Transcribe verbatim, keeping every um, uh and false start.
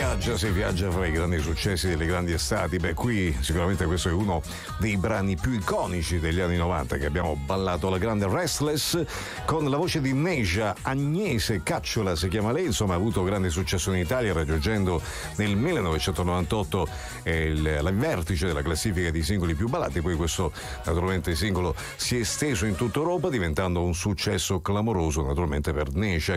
viaggia, si viaggia fra i grandi successi delle grandi estati. Beh, qui sicuramente questo è uno dei brani più iconici degli anni novanta che abbiamo ballato alla grande. Restless, con la voce di Neja, Agnese Cacciola si chiama lei, insomma ha avuto grande successo in Italia, raggiungendo nel millenovecentonovantotto eh, il, il vertice della classifica di singoli più ballati. Poi questo naturalmente singolo si è esteso in tutta Europa, diventando un successo clamoroso naturalmente per Neja,